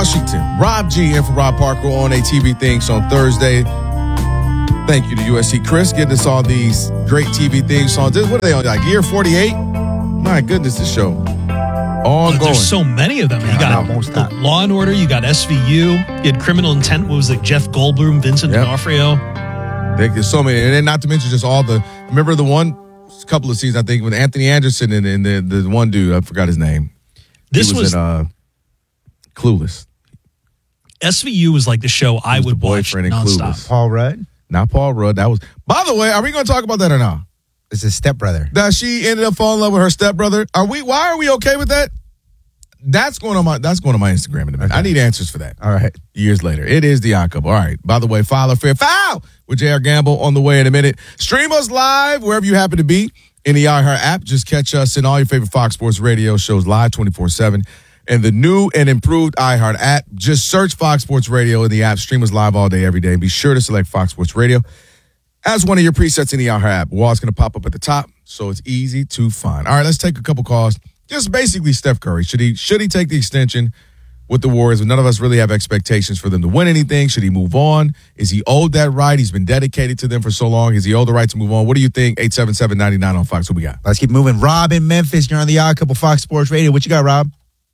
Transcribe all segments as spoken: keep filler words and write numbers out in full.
Washington. Rob G in for Rob Parker on A T V Things on Thursday. Thank you to U S C Chris getting us all these great T V theme songs. What are they on, like year forty-eight? My goodness, this show. Ongoing. Well, there's so many of them. You got no, Law and Order, you got S V U, you had Criminal Intent, what was it, Jeff Goldblum, Vincent yep. D'Onofrio. There's so many. And then not to mention just all the, remember the one couple of seasons, I think, with Anthony Anderson and, and the, the one dude, I forgot his name. This he was, was in, uh, Clueless. S V U was like the show I would the watch boyfriend nonstop. Clueless. Paul Rudd? Not Paul Rudd. That was. By the way, are we going to talk about that or not? It's his stepbrother. That she ended up falling in love with her stepbrother. Are we? Why are we okay with that? That's going on my. That's going on my Instagram in a minute. Okay. I need answers for that. All right. Years later, it is the Odd Couple. All right. By the way, file or fair foul with J R Gamble on the way in a minute. Stream us live wherever you happen to be in the iHeart app. Just catch us in all your favorite Fox Sports radio shows live twenty-four seven. And the new and improved iHeart app. Just search Fox Sports Radio in the app. Stream us live all day, every day. And be sure to select Fox Sports Radio as one of your presets in the iHeart app. Wall's going to pop up at the top, so it's easy to find. All right, let's take a couple calls. Just basically Steph Curry. Should he should he take the extension with the Warriors? None of us really have expectations for them to win anything. Should he move on? Is he owed that right? He's been dedicated to them for so long. Is he owed the right to move on? What do you think? eight seven seven, nine nine on Fox. What we got? Let's keep moving. Rob in Memphis. You're on the Odd Couple Fox Sports Radio. What you got, Rob?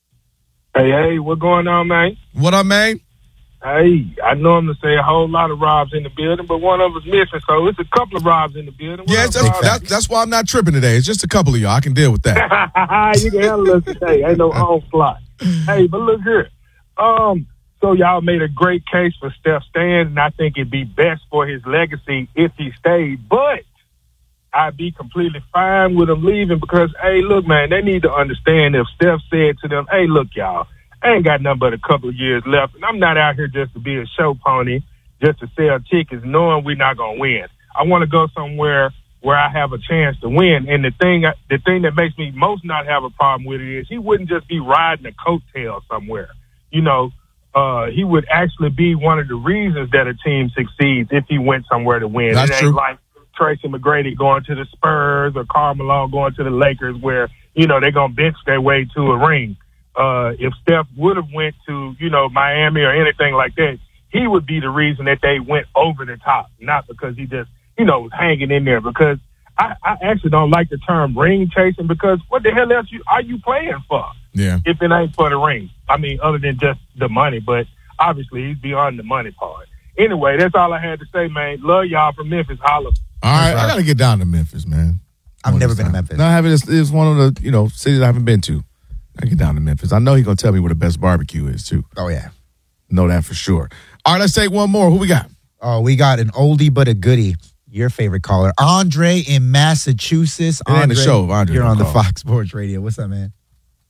Hey, hey, what going on, man? What up, man? Hey, I normally say a whole lot of Robs in the building, but one of us missing, so it's a couple of Robs in the building. Yeah, that's, that's, that's why I'm not tripping today. It's just a couple of y'all. I can deal with that. You can handle us today. Ain't no onslaught. Hey, but look here. Um, so y'all made a great case for Steph staying, and I think it'd be best for his legacy if he stayed, but I'd be completely fine with him leaving because, hey, look, man, they need to understand if Steph said to them, hey, look, y'all, I ain't got nothing but a couple of years left, and I'm not out here just to be a show pony, just to sell tickets, knowing we're not going to win. I want to go somewhere where I have a chance to win, and the thing the thing that makes me most not have a problem with it is he wouldn't just be riding a coattail somewhere. You know, uh, he would actually be one of the reasons that a team succeeds if he went somewhere to win. That's it ain't true. like Tracy McGrady going to the Spurs or Karl Malone going to the Lakers where, you know, they're going to bench their way to a ring. Uh, if Steph would have went to, you know, Miami or anything like that, he would be the reason that they went over the top, not because he just, you know, was hanging in there. Because I, I actually don't like the term ring chasing because what the hell else you, are you playing for? Yeah. If it ain't for the ring. I mean, other than just the money, but obviously he's beyond the money part. Anyway, that's all I had to say, man. Love y'all from Memphis. Holla. All right, I got to get down to Memphis, man. I've never been to Memphis. No, I haven't. It's, it's one of the, you know, cities I haven't been to. I get down to Memphis. I know he's going to tell me where the best barbecue is, too. Oh, yeah. Know that for sure. All right, let's take one more. Who we got? Oh, we got an oldie but a goodie. Your favorite caller, Andre in Massachusetts. It ain't the show, Andre. You're on the call. Fox Sports Radio. What's up, man?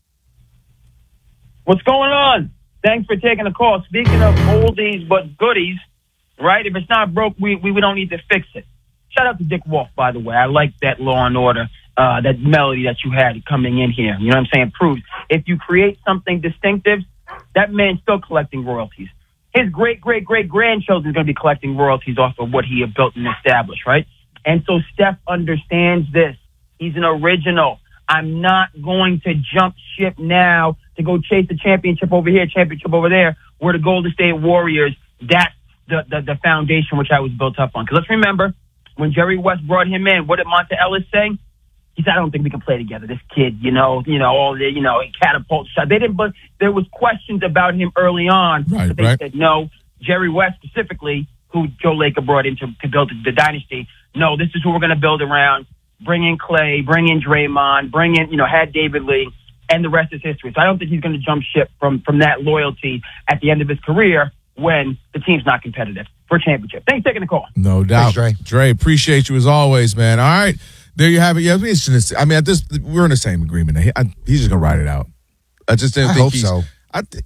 What's going on? Thanks for taking the call. Speaking of oldies but goodies, right? If it's not broke, we, we, we don't need to fix it. Shout out to Dick Wolf, by the way. I like that Law and Order, uh, that melody that you had coming in here. You know what I'm saying? Proves if you create something distinctive, that man's still collecting royalties. His great, great, great grandchildren are going to be collecting royalties off of what he had built and established, right? And so Steph understands this. He's an original. I'm not going to jump ship now to go chase the championship over here, championship over there, where the Golden State Warriors, that's the, the, the foundation which I was built up on. Because let's remember, when Jerry West brought him in, what did Monta Ellis say? He said, I don't think we can play together. This kid, you know, you know, all the, you know, catapult shot. They didn't, but there was questions about him early on. Right, but they right. said, no, Jerry West specifically, who Joe Lacob brought in to, to build the, the dynasty. No, this is who we're going to build around. Bring in Clay, bring in Draymond, bring in, you know, had David Lee, and the rest is history. So I don't think he's going to jump ship from, from that loyalty at the end of his career when the team's not competitive for a championship. Thanks for taking the call. No doubt. Thanks, Dre. Dre, appreciate you as always, man. All right. There you have it. Yeah, it's just, I mean, at this, we're in the same agreement. He, I, he's just going to ride it out. I just didn't I think hope he's. so. I th-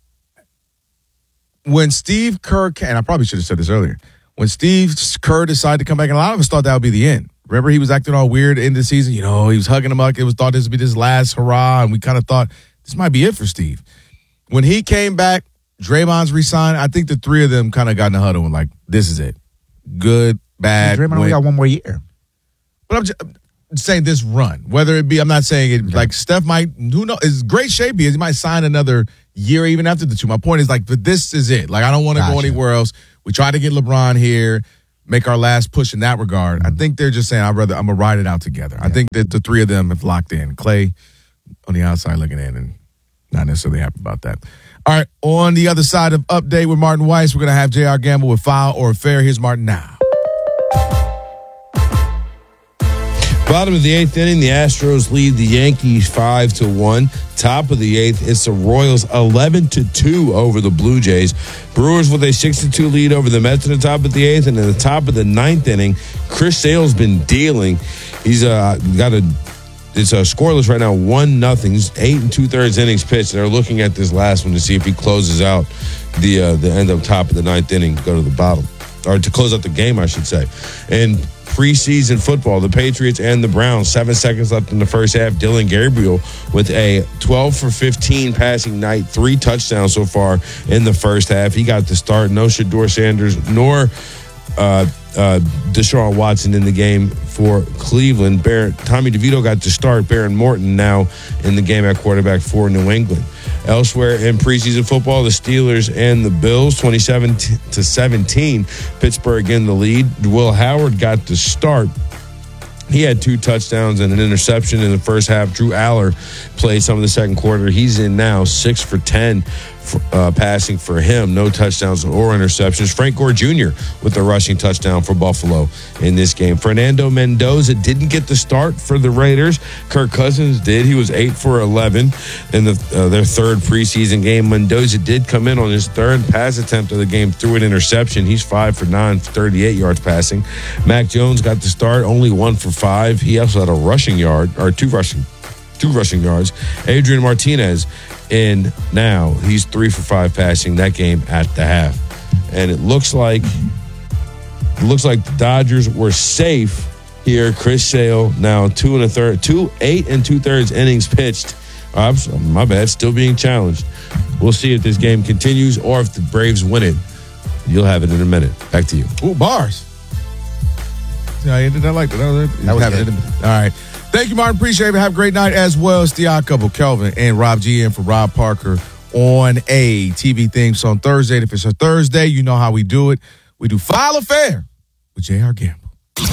when Steve Kerr, and I probably should have said this earlier, when Steve Kerr decided to come back, and a lot of us thought that would be the end. Remember, he was acting all weird in the season. You know, he was hugging him up. It was thought this would be his last hurrah, and we kind of thought this might be it for Steve. When he came back, Draymond's re-signed. I think the three of them kind of got in the huddle and like, this is it. Good, bad. Draymond only got one more year. But I'm just, say this run, whether it be, I'm not saying it, like Steph might, who knows, it's great shape he is. He might sign another year even after the two. My point is like, but this is it. Like, I don't want to Gotcha. go anywhere else. We try to get LeBron here, make our last push in that regard. I think they're just saying, I'd rather, I'm going to ride it out together. Yeah. I think that the three of them have locked in. Clay on the outside looking in and not necessarily happy about that. All right, on the other side of Update with Martin Weiss, we're going to have J R Gamble with Foul or Fair. Here's Martin now. Bottom of the eighth inning, the Astros lead the Yankees five to one. Top of the eighth, it's the Royals eleven to two over the Blue Jays. Brewers with a six to two lead over the Mets in the top of the eighth. And in the top of the ninth inning, Chris Sale's been dealing. He's uh, got a It's uh, scoreless right now, one nothing. Eight and two thirds innings pitched. They're looking at this last one to see if he closes out the uh, the end of top of the ninth inning, go to the bottom, or to close out the game, I should say. And preseason football, the Patriots and the Browns. Seven seconds left in the first half. Dylan Gabriel with a twelve for fifteen passing night, three touchdowns so far in the first half. He got the start. No Shedeur Sanders nor uh, uh, Deshaun Watson in the game for Cleveland. Baron, Tommy DeVito got to start. Baron Morton now in the game at quarterback for New England. Elsewhere in preseason football, the Steelers and the Bills, twenty-seven to seventeen. Pittsburgh in the lead. Will Howard got to start. He had two touchdowns and an interception in the first half. Drew Aller played some of the second quarter. He's in now, six for ten for, uh, passing for him. No touchdowns or interceptions. Frank Gore Junior with the rushing touchdown for Buffalo in this game. Fernando Mendoza didn't get the start for the Raiders. Kirk Cousins did. He was eight for eleven in the, uh, their third preseason game. Mendoza did come in on his third pass attempt of the game through an interception. He's five for nine, thirty-eight yards passing. Mac Jones got the start, only one for five. He also had a rushing yard, or two rushing, two rushing yards. Adrian Martinez in now. He's three for five passing that game at the half. And it looks like it looks like the Dodgers were safe here. Chris Sale now two and a third, two, eight and two thirds innings pitched. Uh, my bad, still being challenged. We'll see if this game continues or if the Braves win it. You'll have it in a minute. Back to you. Ooh, bars. Yeah, I did. I like that. That was good. All right. Thank you, Martin. Appreciate it. Have a great night as well. It's the Odd Couple, Kelvin and Rob G in for Rob Parker on a T V thing. So on Thursday, if it's a Thursday, you know how we do it. We do File or Fair with J R Gamble.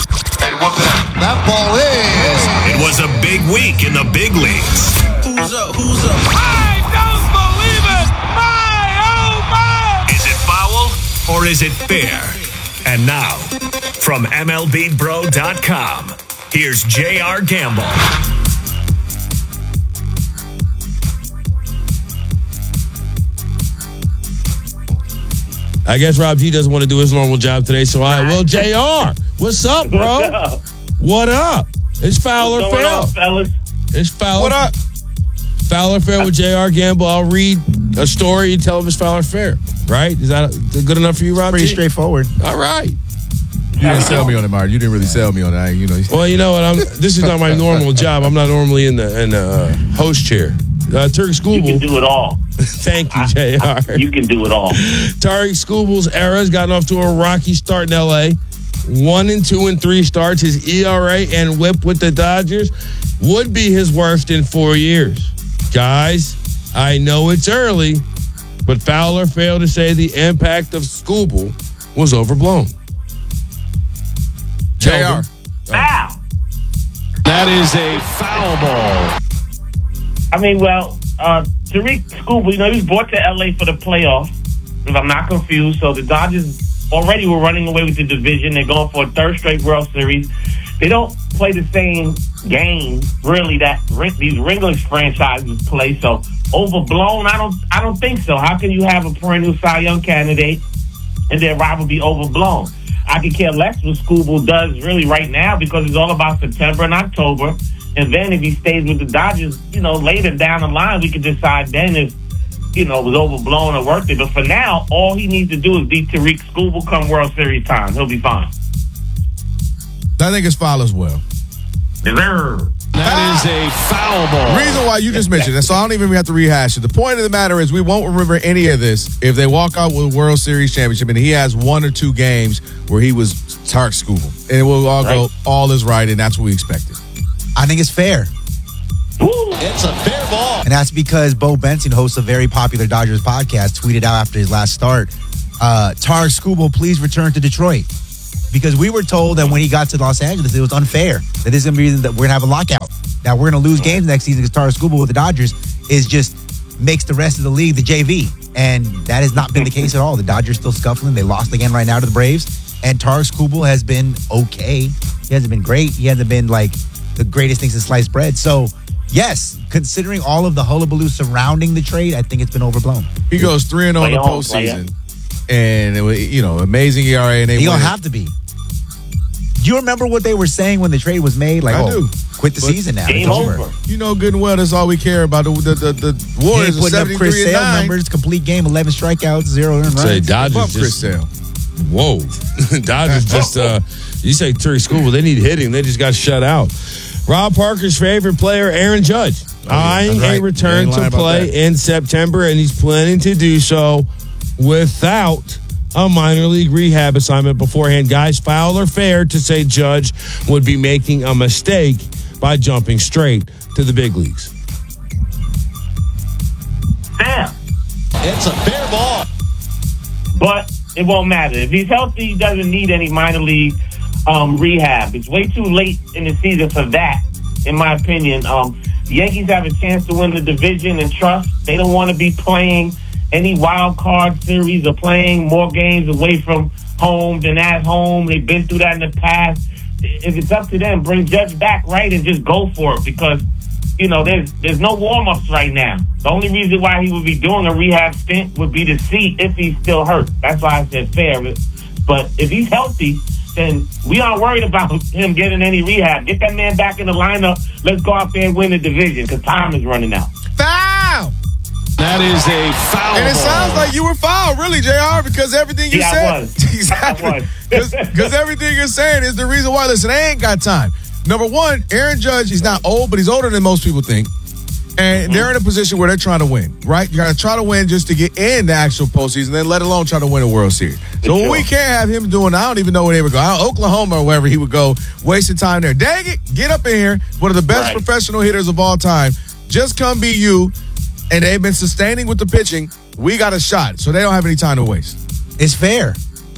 That ball is. It was a big week in the big leagues. Who's up? Who's up? I don't believe it! My, oh my! Is it foul or is it fair? And now, from M L B Bro dot com, here's J R Gamble. I guess Rob G doesn't want to do his normal job today, so I will. J R, what's up, bro? What's up? What up? It's Foul or What's going Fair. on, fellas? It's Foul. What up? Foul or Fair with J R Gamble. I'll read a story and tell him it's Foul or Fair. Right? Is that good enough for you, Rob Pretty G? straightforward. All right. You didn't sell me on it, Martin. You didn't really sell me on it. You know. Well, you know what? I'm. This is not my normal job. I'm not normally in the in the uh, host chair. Uh, Tariq You Skubal. can do it all. Thank you, J R. You can do it all. Tariq Skubal's era has gotten off to a rocky start in L A. One and two and three starts. His E R A and whip with the Dodgers would be his worst in four years. Guys, I know it's early, but Fowler failed to say the impact of Skubal was overblown. J R. Foul. That is a foul ball. I mean, well, uh, Tariq Skubal, you know, he was brought to L A for the playoffs, if I'm not confused. So the Dodgers already were running away with the division. They're going for a third straight World Series. They don't play the same game, really, that these English franchises play. So overblown, I don't, I don't think so. How can you have a perennial Cy Young candidate and their rival be overblown? I could care less what Skubal does really right now because it's all about September and October. And then if he stays with the Dodgers, you know, later down the line, we could decide then if, you know, it was overblown or worth it. But for now, all he needs to do is beat Tariq Skubal come World Series time. He'll be fine. I think it's foul as well. Deserve. That is a foul ball. Reason why you just mentioned it, so I don't even have to rehash it. The point of the matter is we won't remember any of this if they walk out with a World Series championship and he has one or two games where he was Tariq Skubal. And it will all go, Right. all is right, and that's what we expected. I think it's fair. It's a fair ball. And that's because Bo Benson, hosts a very popular Dodgers podcast, tweeted out after his last start, uh, Tarik Skubal, please return to Detroit. Because we were told that when he got to Los Angeles, it was unfair. That this is going to be that we're going to have a lockout. That we're going to lose games next season because Tarik Skubal with the Dodgers is just makes the rest of the league the J V. And that has not been the case at all. The Dodgers still scuffling. They lost again right now to the Braves. And Tarik Skubal has been okay. He hasn't been great. He hasn't been like the greatest thing since sliced bread. So, yes, considering all of the hullabaloo surrounding the trade, I think it's been overblown. He goes three and zero in the postseason, and it was, you know, amazing E R A. And they he win. don't have to be. Do you remember what they were saying when the trade was made? Like, I oh, do. quit the But season now. Game It's over. over. You know good and well that's all we care about. The the the, the He Warriors ain't are putting up Chris seventy-three and Sale nine. numbers, complete game, eleven strikeouts, zero earned runs. Say Dodgers Above Chris just, Sale. whoa. Dodgers just, uh, you say Tarik Skubal, they need hitting. They just got shut out. Rob Parker's favorite player, Aaron Judge, eyeing right. a return You ain't lying to about play that. in September, and he's planning to do so without a minor league rehab assignment beforehand. Guys, foul or fair to say Judge would be making a mistake by jumping straight to the big leagues? Fair. It's a fair ball. But it won't matter. If he's healthy, he doesn't need any minor league um, rehab. It's way too late in the season for that, in my opinion. Um, the Yankees have a chance to win the division and trust. They don't want to be playing any wild card series or playing more games away from home than at home. They've been through that in the past. If it's up to them, bring Judge back, right, and just go for it because, you know, there's there's no warm-ups right now. The only reason why he would be doing a rehab stint would be to see if he's still hurt. That's why I said fair. But if he's healthy, then we aren't worried about him getting any rehab. Get that man back in the lineup. Let's go out there and win the division because time is running out. Foul! That is a foul And it ball. sounds like you were fouled, really, J R, because everything you Yeah, I said. was. Exactly. I was. Because everything you're saying is the reason why. Listen, they ain't got time. Number one, Aaron Judge, he's not old, but he's older than most people think. And mm-hmm. they're in a position where they're trying to win, right? You got to try to win just to get in the actual postseason, then let alone try to win a World Series. So sure. we can't have him doing, I don't even know where they would go, out Oklahoma or wherever he would go, wasting time there. Dang it, get up in here. One of the best Right. professional hitters of all time. Just come be you. And they've been sustaining with the pitching. We got a shot, so they don't have any time to waste. It's fair.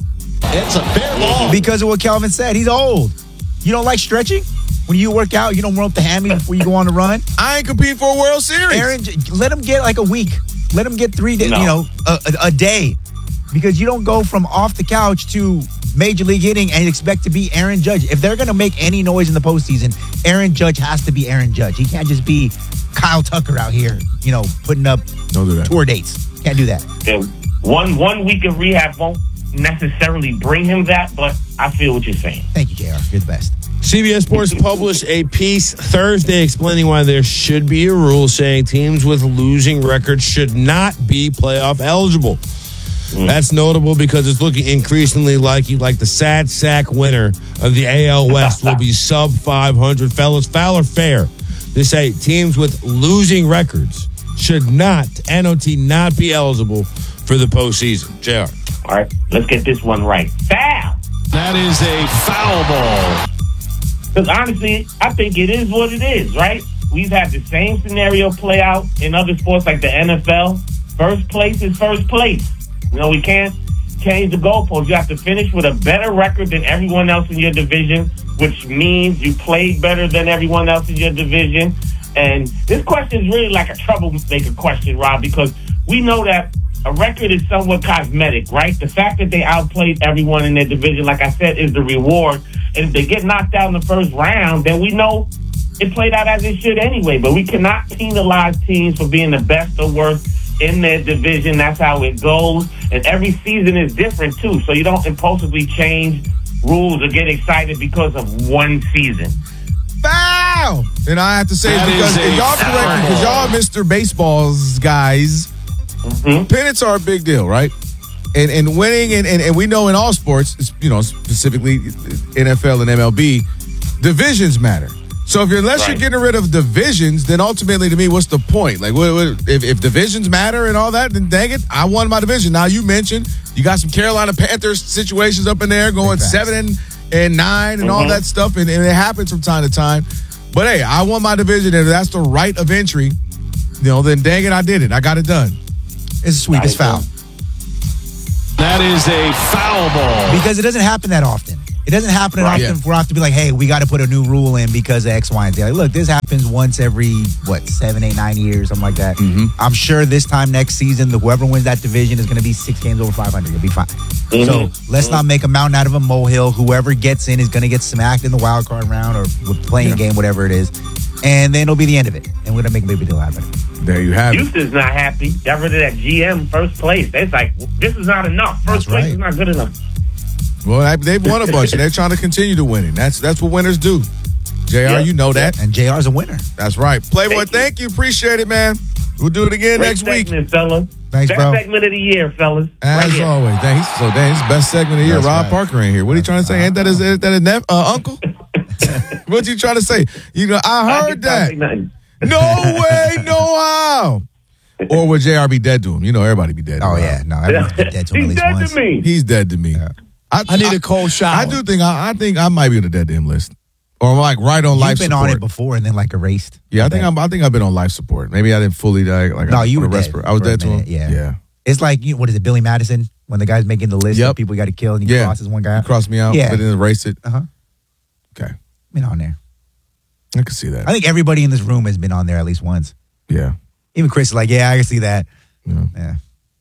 It's a fair ball. Because of what Calvin said. He's old. You don't like stretching? When you work out, you don't warm up the hammy before you go on the run? I ain't competing for a World Series. Aaron, let him get like a week. Let him get three days, No. you know, a, a, a day. Because you don't go from off the couch to major league hitting and expect to be Aaron Judge. If they're going to make any noise in the postseason, Aaron Judge has to be Aaron Judge. He can't just be Kyle Tucker out here, you know, putting up Don't do that. tour dates. Can't do that. Yeah, one one week of rehab won't necessarily bring him that, but I feel what you're saying. Thank you, J R. You're the best. C B S Sports published a piece Thursday explaining why there should be a rule saying teams with losing records should not be playoff eligible. Mm. That's notable because it's looking increasingly like you like the sad sack winner of the A L West will be sub five hundred. Fellas, foul or fair? They say teams with losing records should not, N O T, not be eligible for the postseason. J R. All right, let's get this one right. Foul! That is a foul ball. Because honestly, I think it is what it is, right? We've had the same scenario play out in other sports like the N F L. First place is first place. You know, we can't change the goalposts. You have to finish with a better record than everyone else in your division, which means you played better than everyone else in your division. And this question is really like a troublemaker question, Rob, because we know that a record is somewhat cosmetic, right? The fact that they outplayed everyone in their division, like I said, is the reward. And if they get knocked out in the first round, then we know it played out as it should anyway. But we cannot penalize teams for being the best or worst in their division. That's how it goes. And every season is different, too. So you don't impulsively change rules or get excited because of one season. Foul! And I have to say, That because is a and y'all correct me, because y'all Mister Baseball's guys, Mm-hmm. pennants are a big deal, right? And and winning, and, and, and we know in all sports, you know, specifically N F L and M L B, divisions matter. So if you're, unless Right. you're getting rid of divisions, then ultimately to me, what's the point? Like, what, what, if, if divisions matter and all that, then dang it, I won my division. Now you mentioned you got some Carolina Panthers situations up in there going Big facts. seven and, and nine and all Mhm. that stuff, and, and it happens from time to time. But hey, I won my division, and if that's the right of entry, you know, then dang it, I did it. I got it done. It's a sweep. It's foul. That is a foul ball. Because it doesn't happen that often. It doesn't happen that Right. often Yeah. for us to be like, hey, we got to put a new rule in because of X, Y, and Z. Like, look, this happens once every, what, seven, eight, nine years, something like that. Mm-hmm. I'm sure this time next season, the whoever wins that division is going to be six games over five hundred. It'll be fine. Mm-hmm. So let's not make a mountain out of a molehill. Whoever gets in is going to get smacked in the wild card round or with playing Yeah. game, whatever it is. And then it'll be the end of it. And we're going to make a big deal out of it. There you have it. Houston's not happy. Got rid of that G M first place. It's like, this is not enough. First That's place right. is not good enough. Well, I- they've won a bunch, and they're trying to continue to winning. That's that's what winners do. J R, Yeah. you know that. And J R's a winner. That's right. Playboy, Thank you. thank you. Appreciate it, man. We'll do it again Great next week. segment, fellas. Thanks, Best bro. segment of the year, fellas. As Right here. always. Dang, he's, so dang, it's the best segment of the year. That's Rob right. Parker in here. What are you trying to say? Ain't that his, ain't that his nep- uh, uncle? What you trying to say? You know, I I heard can't that. say nothing. No way, no how. Or would J R be dead to him? You know, everybody be dead to Oh, him. yeah. No, everyone's been dead to him at He's least dead once. to me. He's dead to me. I, I need a cold shower. I do think I, I think I might be on the dead to him list, or like right on You've life been support. on it before and then like erased. Yeah, I think I'm. I think I've been on life support. Maybe I didn't fully die. Like No, I, you on were a dead respir- I was for a dead to him. minute, yeah. yeah. It's like, you what is it, Billy Madison? When the guy's making the list Yep. of people you got to kill and he Yeah. crosses one guy out. Cross me out, Yeah. but then erase it. Uh-huh. Okay, Been on there. I can see that. I think everybody in this room has been on there at least once. yeah, Even Chris is like, yeah, I can see that. yeah. Yeah.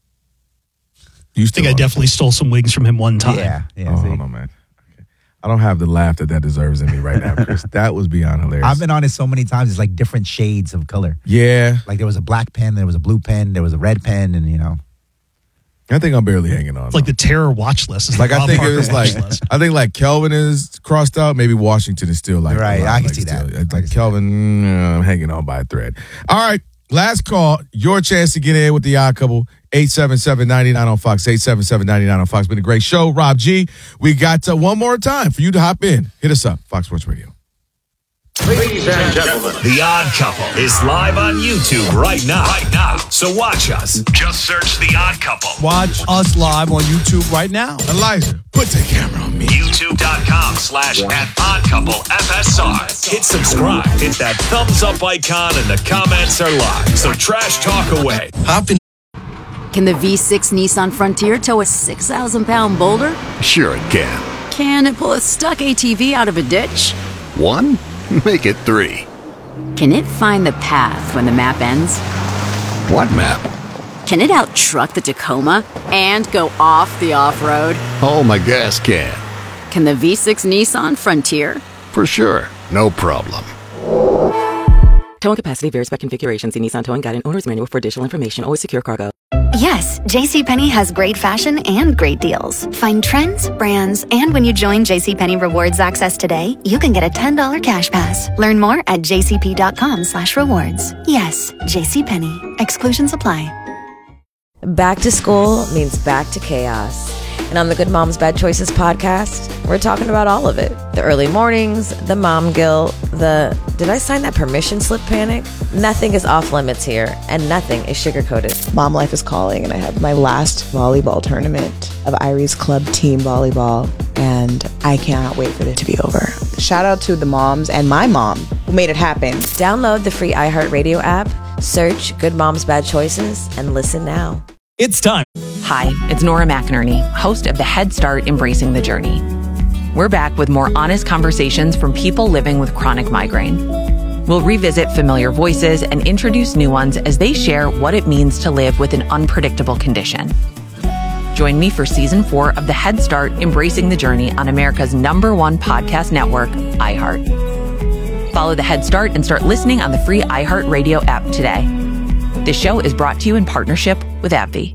You I still think I on it. definitely stole some wings from him one time. Yeah. Yeah. Oh, see. hold on, man. Okay. I don't have the laugh that that deserves in me right now, Chris. That was beyond hilarious. I've been on it so many times. It's like different shades of color. yeah, Like there was a black pen, there was a blue pen, there was a red pen, and you know. I think I'm barely hanging on. It's like the terror watch list. It's like the I Rob think Parker it was watch like list. I think like Kelvin is crossed out. Maybe Washington is still like Right, alive, I can like see that. still- I can Like see Kelvin, mm, I'm hanging on by a thread. All right, last call. Your chance to get in with the Odd Couple. eight seven seven, nine nine on Fox. eight seven seven, nine nine on Fox. Been a great show, Rob G. We got uh, one more time for you to hop in. Hit us up, Fox Sports Radio. Ladies and gentlemen, The Odd Couple is live on YouTube right now. Right now. So watch us. Just search The Odd Couple. Watch us live on YouTube right now. Elijah, put the camera on me. YouTube.com slash at Odd Couple F S R. Hit subscribe. Hit that thumbs up icon and the comments are live. So trash talk away. Can the V six Nissan Frontier tow a six thousand pound boulder? Sure it can. Can it pull a stuck A T V out of a ditch? One? Make it three. Can it find the path when the map ends? What map? Can it out-truck the Tacoma and go off the off-road? Oh, my gas can. Can the V six Nissan Frontier? For sure. No problem. Towing capacity varies by configuration. See Nissan Towing Guide and Owner's Manual for additional information. Always secure cargo. Yes, JCPenney has great fashion and great deals. Find trends, brands, and when you join JCPenney Rewards Access today, you can get a ten dollars cash pass. Learn more at jcp.com slash rewards. Yes, JCPenney. Exclusions apply. Back to school means back to chaos. And on the Good Moms Bad Choices podcast, we're talking about all of it. The early mornings, the mom guilt, the did I sign that permission slip panic? Nothing is off limits here, and nothing is sugar-coated. Mom life is calling, and I have my last volleyball tournament of Irie's Club Team Volleyball, and I cannot wait for it to be over. Shout out to the moms and my mom who made it happen. Download the free iHeartRadio app, search Good Moms Bad Choices, and listen now. It's time. Hi, it's Nora McInerney, host of the Head Start Embracing the Journey. We're back with more honest conversations from people living with chronic migraine. We'll revisit familiar voices and introduce new ones as they share what it means to live with an unpredictable condition. Join me for season four of the Head Start Embracing the Journey on America's number one podcast network, iHeart. Follow the Head Start and start listening on the free iHeartRadio app today. This show is brought to you in partnership with AbbVie.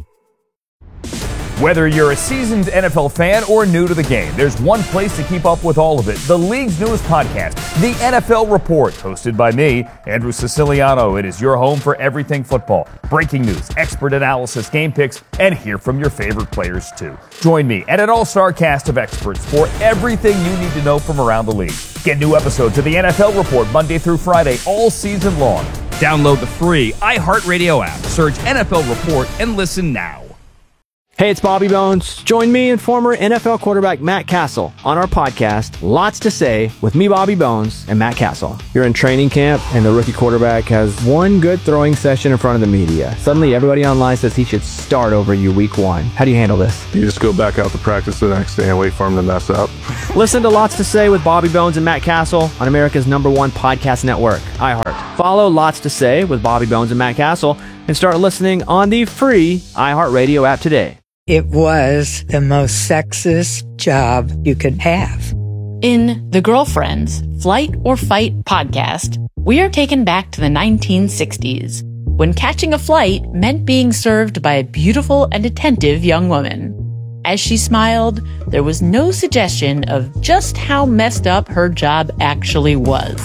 Whether you're a seasoned N F L fan or new to the game, there's one place to keep up with all of it. The league's newest podcast, The N F L Report, hosted by me, Andrew Siciliano. It is your home for everything football. Breaking news, expert analysis, game picks, and hear from your favorite players too. Join me and an all-star cast of experts for everything you need to know from around the league. Get new episodes of The N F L Report Monday through Friday all season long. Download the free iHeartRadio app, search N F L Report, and listen now. Hey, it's Bobby Bones. Join me and former N F L quarterback Matt Castle on our podcast, Lots to Say, with me, Bobby Bones, and Matt Castle. You're in training camp, and the rookie quarterback has one good throwing session in front of the media. Suddenly, everybody online says he should start over you week one. How do you handle this? You just go back out to practice the next day and wait for him to mess up. Listen to Lots to Say with Bobby Bones and Matt Castle on America's number one podcast network, iHeart. Follow Lots to Say with Bobby Bones and Matt Castle and start listening on the free iHeartRadio app today. It was the most sexist job you could have. In The Girlfriends, Flight or Fight podcast, we are taken back to the nineteen sixties, when catching a flight meant being served by a beautiful and attentive young woman. As she smiled, there was no suggestion of just how messed up her job actually was.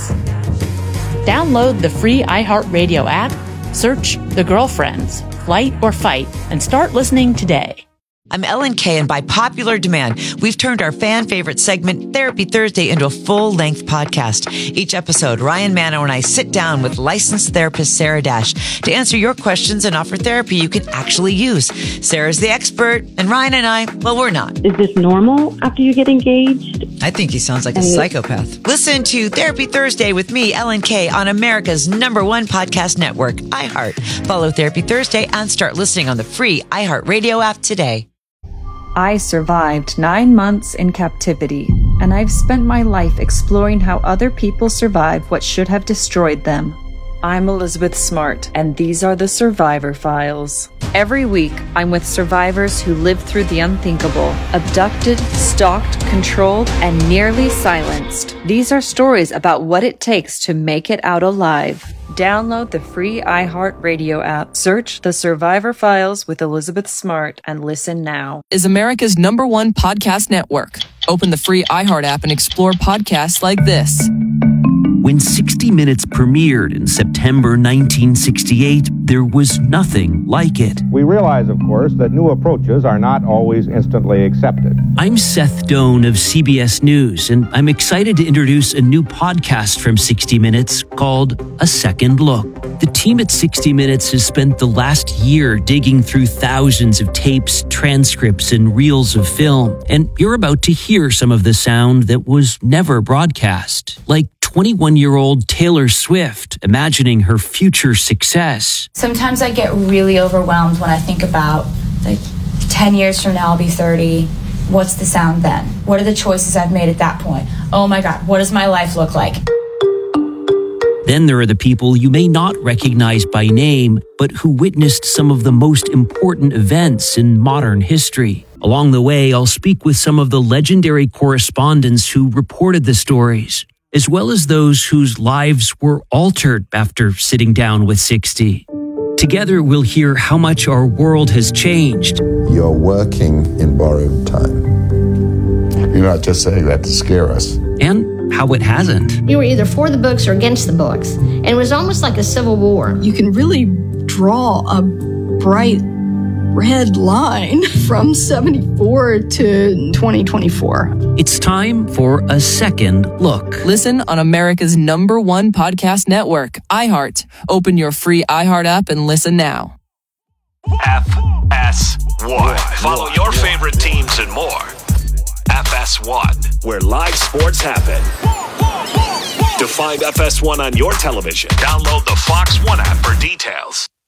Download the free iHeartRadio app, search The Girlfriends, Flight or Fight, and start listening today. I'm Ellen Kay, and by popular demand, we've turned our fan favorite segment, Therapy Thursday, into a full-length podcast. Each episode, Ryan Manno and I sit down with licensed therapist Sarah Dash to answer your questions and offer therapy you can actually use. Sarah's the expert, and Ryan and I, well, we're not. Is this normal after you get engaged? I think he sounds like a psychopath. Listen to Therapy Thursday with me, Ellen Kay, on America's number one podcast network, iHeart. Follow Therapy Thursday and start listening on the free iHeartRadio app today. I survived nine months in captivity, and I've spent my life exploring how other people survive what should have destroyed them. I'm Elizabeth Smart, and these are the Survivor Files. Every week, I'm with survivors who lived through the unthinkable, abducted, stalked, controlled, and nearly silenced. These are stories about what it takes to make it out alive. Download the free iHeartRadio app, search The Survivor Files with Elizabeth Smart, and listen now. Is America's number one podcast network. Open the free iHeart app and explore podcasts like this. When sixty minutes premiered in September nineteen sixty-eight, there was nothing like it. We realize, of course, that new approaches are not always instantly accepted. I'm Seth Doan of C B S News, and I'm excited to introduce a new podcast from sixty minutes called A Second Look. The team at sixty minutes has spent the last year digging through thousands of tapes, transcripts, and reels of film, and you're about to hear some of the sound that was never broadcast, like twenty-one-year-old Taylor Swift imagining her future success. Sometimes I get really overwhelmed when I think about, like, ten years from now I'll be thirty. What's the sound then? What are the choices I've made at that point? Oh my God, what does my life look like? Then there are the people you may not recognize by name, but who witnessed some of the most important events in modern history. Along the way, I'll speak with some of the legendary correspondents who reported the stories, as well as those whose lives were altered after sitting down with sixty. Together, we'll hear how much our world has changed. You're working in borrowed time. You're not just saying that to scare us. And how it hasn't. You were either for the books or against the books. And it was almost like a civil war. You can really draw a bright red line from seventy-four to twenty twenty-four. It's time for A Second Look. Listen on America's number one podcast network, iHeart. Open your free iHeart app and listen now. F S one. Follow your favorite teams and more. F S one, where live sports happen. To find F S one on your television, download the Fox One app for details.